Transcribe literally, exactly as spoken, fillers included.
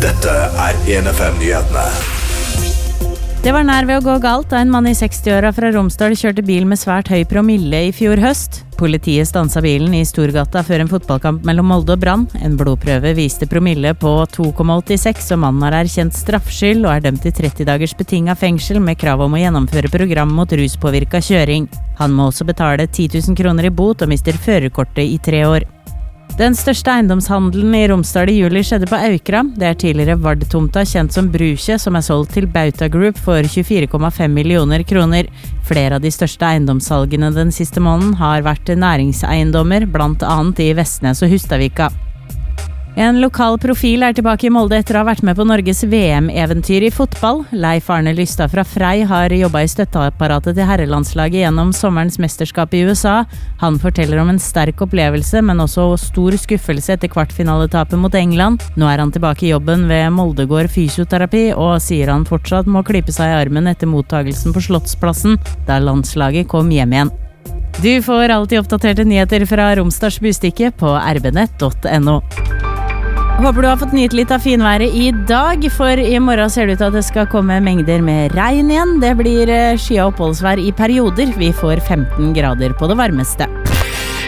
Dette er en F M-nyhetene. Det var nær ved å gå galt da en mann i seksti-åra fra Romsdal kjørte bil med svært høy promille i fjor høst. Politiet stansa bilen i Storgata før en fotballkamp mellom Molde og Brann. En blodprøve viste promille på to komma åttiseks, og mannen har erkjent straffskyld og er dømt til tretti dagers betinget fengsel med krav om å gjennomføre program mot ruspåvirket kjøring. Han må også betale ti tusen kroner i bot og mister førerkortet i tre år. Den største eiendomshandelen i Romsdal i juli skjedde på Aukra. Det er tidligere Vard-tomta kjent som Brukje, som er solgt til Bauta Group for tjuefire komma fem millioner kroner. Flere av de største eiendomssalgene den siste måneden har vært næringseiendommer, blant annet i Vestnes og Hustadvika. En lokal profil er tilbake i Molde etter å ha vært med på Norges V M-eventyr i fotball. Leif Arne Lystad fra Frei har jobbet i støtteapparatet til herrelandslaget gjennom sommerens mesterskap i U S A. Han forteller om en sterk opplevelse, men også stor skuffelse etter kvartfinaletapet mot England. Nå er han tilbake i jobben ved Moldegård fysioterapi, og sier han fortsatt må klype seg i armen etter mottagelsen på Slottsplassen, da landslaget kom hjem igjen. Du får alltid oppdaterte nyheter fra Romsdals Bustikke på r b nett punktum no. Håper du har fått nyte litt av finværet i dag, for i morgen ser det ut til at det skal komme mengder med regn igjen. Det blir skyet oppholdsvær i perioder. Vi får femten grader på det varmeste.